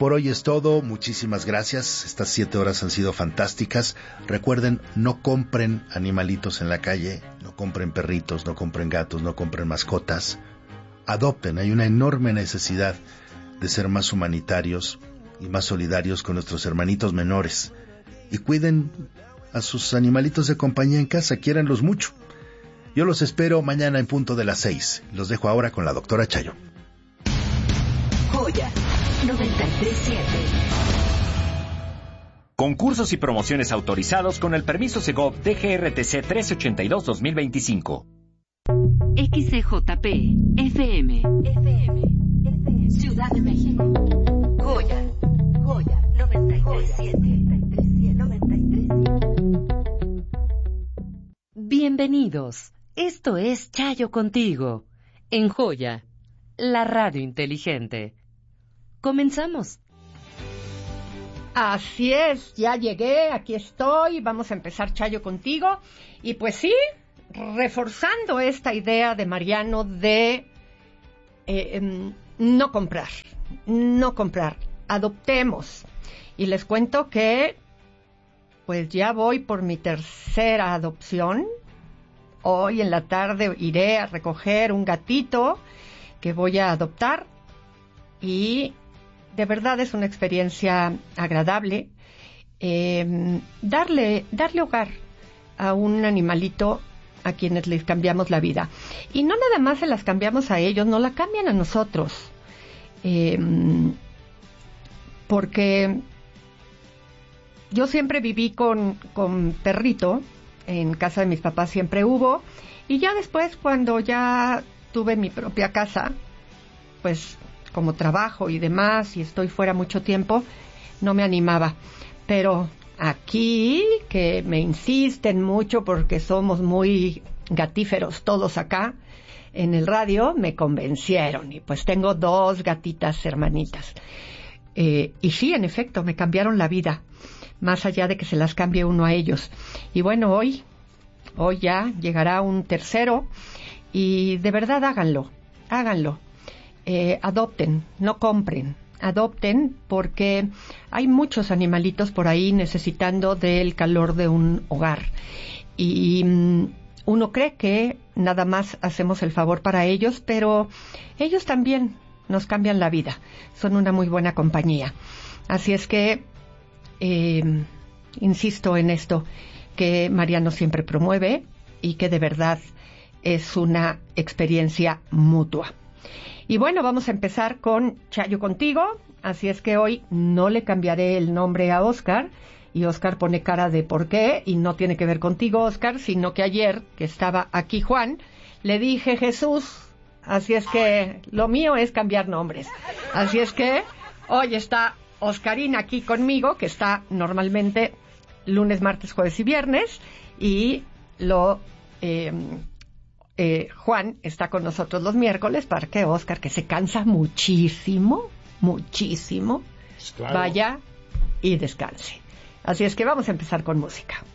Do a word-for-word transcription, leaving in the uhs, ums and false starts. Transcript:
por hoy es todo. Muchísimas gracias. Estas siete horas han sido fantásticas. Recuerden, no compren animalitos en la calle, no compren perritos, no compren gatos, no compren mascotas. Adopten. Hay una enorme necesidad de ser más humanitarios y más solidarios con nuestros hermanitos menores. Y cuiden a sus animalitos de compañía en casa, quiéranlos mucho. Yo los espero mañana en punto de las seis. Los dejo ahora con la doctora Chayo. Joya noventa y tres punto siete. Concursos y promociones autorizados con el permiso Segov D G R T C trescientos ochenta y dos guión dos mil veinticinco. X C J P F M F M Ciudad de México. Joya Joya noventa y tres punto siete. Bienvenidos. Esto es Chayo Contigo, en Joya, la radio inteligente. Comenzamos. Así es, ya llegué, aquí estoy, vamos a empezar Chayo Contigo. Y pues sí, reforzando esta idea de Mariano de eh, no comprar, no comprar, adoptemos. Y les cuento que pues ya voy por mi tercera adopción. Hoy en la tarde iré a recoger un gatito que voy a adoptar y de verdad es una experiencia agradable. Eh, darle, darle hogar a un animalito a quienes les cambiamos la vida. Y no nada más se las cambiamos a ellos, no la cambian a nosotros. Eh, porque yo siempre viví con, con perrito, en casa de mis papás siempre hubo, y ya después cuando ya tuve mi propia casa, pues como trabajo y demás, y estoy fuera mucho tiempo, no me animaba. Pero aquí, que me insisten mucho porque somos muy gatíferos todos acá, en el radio, me convencieron, y pues tengo dos gatitas hermanitas. Eh, y sí, en efecto, me cambiaron la vida, más allá de que se las cambie uno a ellos. Y bueno, hoy, hoy ya llegará un tercero, y de verdad háganlo, háganlo. Eh, adopten, no compren, adopten, porque hay muchos animalitos por ahí necesitando del calor de un hogar. Y um, uno cree que nada más hacemos el favor para ellos, pero ellos también nos cambian la vida, son una muy buena compañía. Así es que eh, insisto en esto que Mariano siempre promueve y que de verdad es una experiencia mutua. Y bueno, vamos a empezar con Chayo Contigo, así es que hoy no le cambiaré el nombre a Oscar, y Oscar pone cara de por qué, y no tiene que ver contigo, Oscar, sino que ayer, que estaba aquí Juan, le dije Jesús. Así es que lo mío es cambiar nombres. Así es que hoy está Oscarina aquí conmigo, que está normalmente lunes, martes, jueves y viernes. Y lo eh, eh, Juan está con nosotros los miércoles para que Oscar, que se cansa muchísimo, muchísimo, claro, vaya y descanse. Así es que vamos a empezar con música.